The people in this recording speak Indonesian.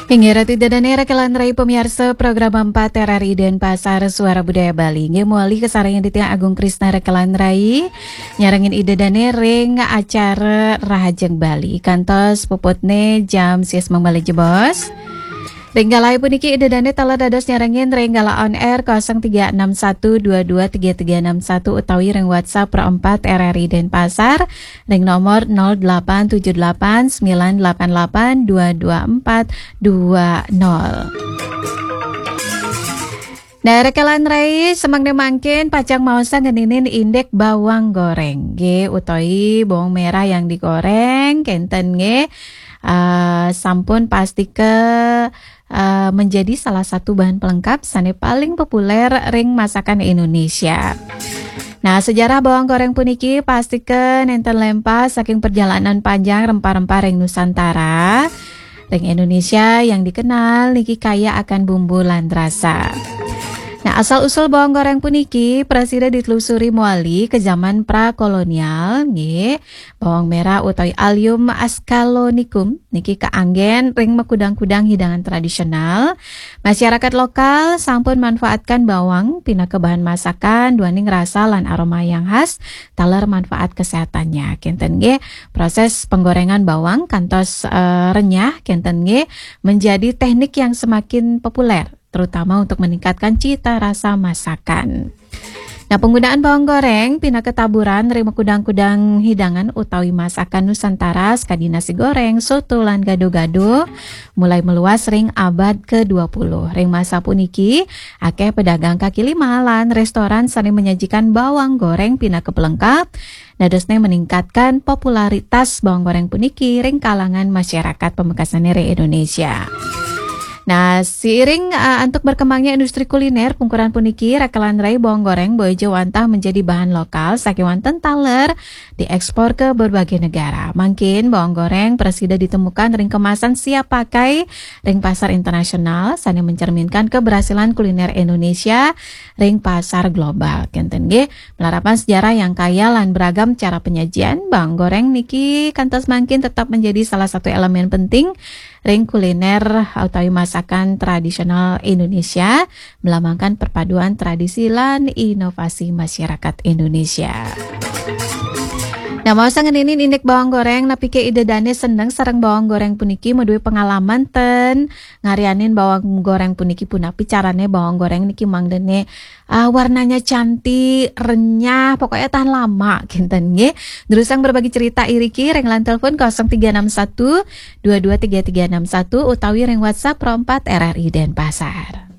Hingga tidak dan era kelanrai pemirsa program 4 RRI Denpasar Suara Budaya Bali. Nge muali kesarangan di Tiang Agung Krisna Rekelanrai nyarangin ide dan ring acara Rahajeng Bali. Kantos puputne jam sias membali jebos. Ringgalai puniki ide dane tala dados nyarangin ringgala on air 0361223361 utawi ring WhatsApp pro 4 RRI Denpasar ring nomor 0878982220. Nah, rekalan rai semangne mangkin pacang mausa ngeninin indek bawang goreng ge utawi bawang merah yang digoreng kenten ge sampun pasti ke menjadi salah satu bahan pelengkap sane paling populer ring masakan Indonesia. Nah, sejarah bawang goreng puniki pastikan enten lempas saking perjalanan panjang rempah-rempah ring Nusantara. Ring Indonesia yang dikenal niki kaya akan bumbu lan rasa. Nah, asal-usul bawang goreng puniki presida ditelusuri muali ke zaman prakolonial nggih. Bawang merah utawi Allium ascalonicum niki kaanggen ring mekudang-kudang hidangan tradisional. Masyarakat lokal sampun manfaatkan bawang pina ke bahan masakan duaning rasa lan aroma yang khas taler manfaat kesehatannya. Kenten nggih proses penggorengan bawang kantos renyah kenten nggih menjadi teknik yang semakin populer terutama untuk meningkatkan cita rasa masakan. Nah, penggunaan bawang goreng pina ketaburan ring kudang-kudang hidangan utawi masakan Nusantara sekadi nasi goreng, soto lan gado-gado mulai meluas ring abad ke-20. Ring masa puniki akeh pedagang kaki lima lan restoran saling menyajikan bawang goreng pina kepelengkap dadosne meningkatkan popularitas bawang goreng puniki ring kalangan masyarakat pamekasan Indonesia. Nah, seiring untuk berkembangnya industri kuliner, pungkuran puniki rekalan rai bawang goreng boejo wantah menjadi bahan lokal saking wonten taler diekspor ke berbagai negara. Mungkin bawang goreng presida ditemukan ring kemasan siap pakai ring pasar internasional sane mencerminkan keberhasilan kuliner Indonesia ring pasar global. Kenten nggih melarapan sejarah yang kaya lan beragam cara penyajian, bawang goreng niki kantos mangkin tetap menjadi salah satu elemen penting ring kuliner utawi masakan tradisional Indonesia melambangkan perpaduan tradisi lan inovasi masyarakat Indonesia. Nah, mau sangeninin indek bawang goreng napi ke ide dane seneng sareng bawang goreng puniki meduwe pengalaman ten ngarianin bawang goreng puniki punapi carane bawang goreng niki mangdene warnanya cantik, renyah, pokoknya tahan lama kinten nggih. Drusang berbagi cerita iriki ring lan telepon 0361 223361 utawi ring WhatsApp pro 4 RRI Denpasar.